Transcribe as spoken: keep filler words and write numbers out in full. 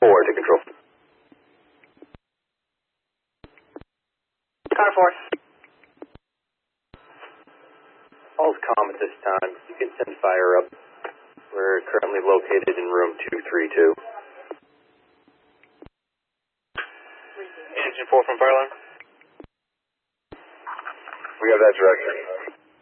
four to control. Car four. All's calm at this time. You can send fire up. We're currently located in room two three two. Engine four from fire line. We have that direction.